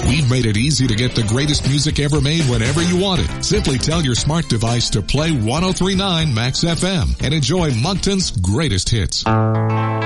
We've made it easy to get the greatest music ever made whenever you want it. Simply tell your smart device to play 103.9 Max FM and enjoy Moncton's greatest hits.